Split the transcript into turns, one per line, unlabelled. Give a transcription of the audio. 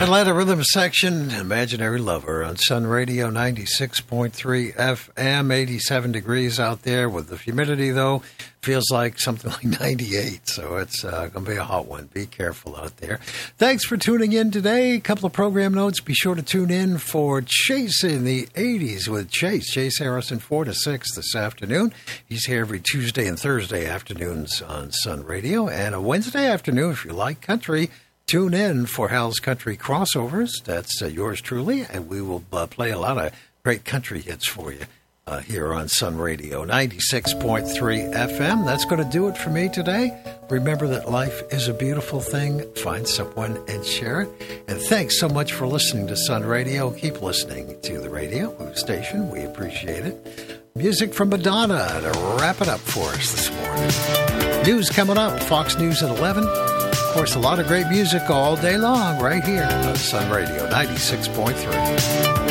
Atlanta Rhythm Section, Imaginary Lover on Sun Radio 96.3 FM, 87 degrees out there with the humidity, though. Feels like something like 98, so it's going to be a hot one. Be careful out there. Thanks for tuning in today. A couple of program notes. Be sure to tune in for Chase in the 80s with Chase Harrison, 4 to 6 this afternoon. He's here every Tuesday and Thursday afternoons on Sun Radio. And a Wednesday afternoon, if you like country, tune in for Hal's Country Crossovers. That's yours truly, and we will play a lot of great country hits for you here on Sun Radio 96.3 FM. That's going to do it for me today. Remember that life is a beautiful thing. Find someone and share it. And thanks so much for listening to Sun Radio. Keep listening to the radio station. We appreciate it. Music from Madonna to wrap it up for us this morning. News coming up, Fox News at 11. Of course, a lot of great music all day long right here on Sun Radio 96.3.